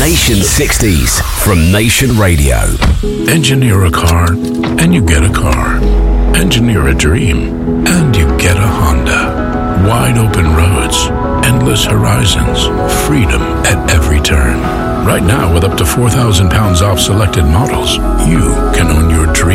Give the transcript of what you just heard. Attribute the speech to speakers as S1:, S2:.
S1: Nation 60s from Nation Radio.
S2: Engineer a car and you get a car. Engineer a dream and you get a Honda. Wide open roads, endless horizons, freedom at every turn. Right now, with up to 4,000 pounds off selected models, you can own your dream